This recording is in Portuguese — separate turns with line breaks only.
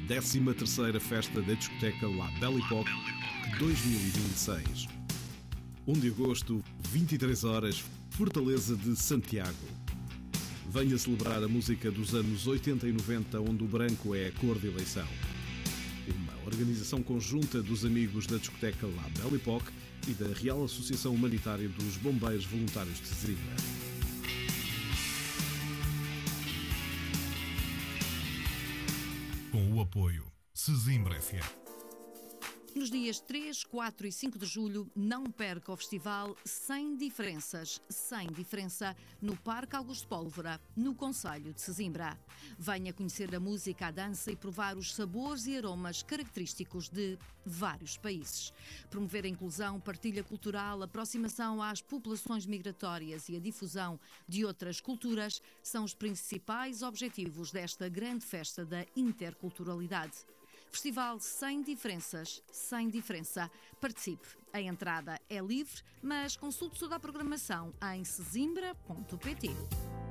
13ª Festa da Discoteca La Belle Époque 2026. 1 de agosto, 23 horas, Fortaleza de Santiago. Venha celebrar a música dos anos 80 e 90, onde o branco é a cor de eleição. Uma organização conjunta dos amigos da discoteca La Belle Époque e da Real Associação Humanitária dos Bombeiros Voluntários de Sesimbra.
Com o apoio Sesimbra FM.
Nos dias 3, 4 e 5 de julho, não perca o festival Sem Diferenças, Sem Diferença, no Parque Augusto Pólvora, no concelho de Sesimbra. Venha conhecer a música, a dança e provar os sabores e aromas característicos de vários países. Promover a inclusão, partilha cultural, aproximação às populações migratórias e a difusão de outras culturas são os principais objetivos desta grande festa da interculturalidade. Festival Sem Diferenças, Sem Diferença. Participe. A entrada é livre, mas consulte toda a programação em sesimbra.pt.